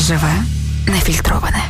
Живе, нефільтроване.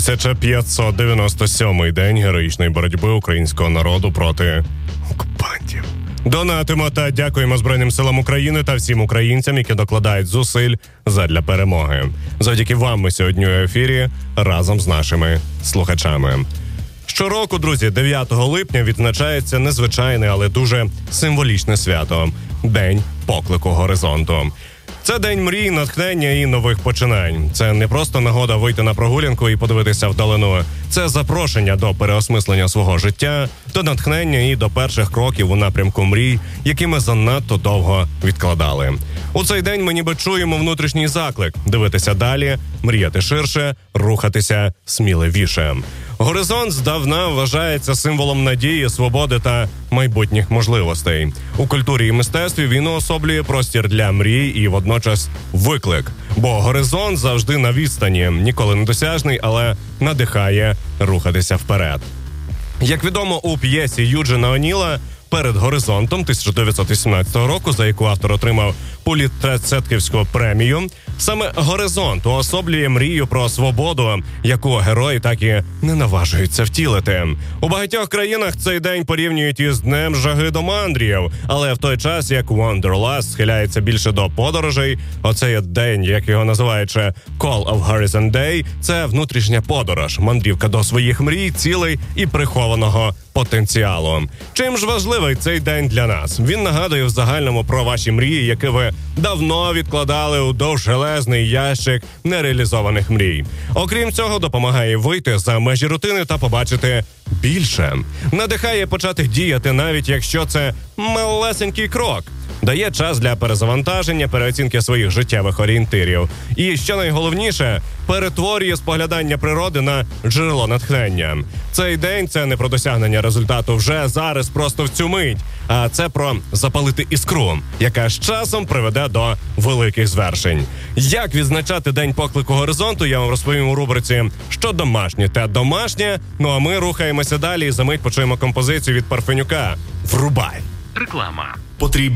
1597-й день героїчної боротьби українського народу проти окупантів. Донатимо та дякуємо Збройним силам України та всім українцям, які докладають зусиль задля перемоги. Завдяки вам ми сьогодні у ефірі разом з нашими слухачами. Щороку, друзі, 9 липня відзначається незвичайне, але дуже символічне свято – День поклику горизонту. Це день мрій, натхнення і нових починань. Це не просто нагода вийти на прогулянку і подивитися вдалину. Це запрошення до переосмислення свого життя, до натхнення і до перших кроків у напрямку мрій, які ми занадто довго відкладали. У цей день ми ніби чуємо внутрішній заклик – дивитися далі, мріяти ширше, рухатися сміливіше. Горизонт здавна вважається символом надії, свободи та майбутніх можливостей. У культурі і мистецтві він уособлює простір для мрій і водночас виклик. Бо горизонт завжди на відстані, ніколи недосяжний, але надихає рухатися вперед. Як відомо у п'єсі Юджина О'Ніла «Перед горизонтом» 1918 року, за яку автор отримав Пулітцерівську премію, саме горизонт уособлює мрію про свободу, яку герої так і не наважуються втілити. У багатьох країнах цей день порівнюють із Днем жаги до мандрів, але в той час, як Wanderlust схиляється більше до подорожей, оцей день, як його називають Call of Horizon Day, це внутрішня подорож, мандрівка до своїх мрій, цілей і прихованого потенціалу. Чим ж важливий цей день для нас? Він нагадує в загальному про ваші мрії, які ви давно відкладали у довжелезний ящик нереалізованих мрій. Окрім цього, допомагає вийти за межі рутини та побачити більше. Надихає почати діяти, навіть якщо це малесенький крок. Дає час для перезавантаження, переоцінки своїх життєвих орієнтирів. І, що найголовніше, перетворює споглядання природи на джерело натхнення. Цей день – це не про досягнення результату вже зараз, просто в цю мить, а це про запалити іскру, яка з часом приведе до великих звершень. Як відзначати День поклику горизонту, я вам розповім у рубриці «Що домашнє, те домашнє». Ну а ми рухаємося далі і за мить почуємо композицію від Парфенюка «Врубай». Реклама. Потрібно